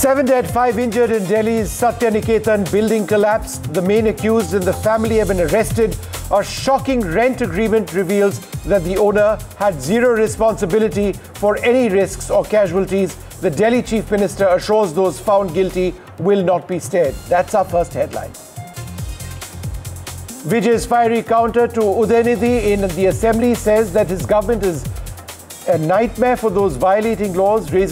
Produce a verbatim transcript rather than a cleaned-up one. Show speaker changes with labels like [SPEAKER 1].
[SPEAKER 1] Seven dead, five injured in Delhi's Satya Niketan building collapsed. The main accused and the family have been arrested. A shocking rent agreement reveals that the owner had zero responsibility for any risks or casualties. The Delhi Chief Minister assures those found guilty will not be spared. That's our first headline. Vijay's fiery counter to Udaynidhi in the assembly says that his government is a nightmare for those violating laws, raising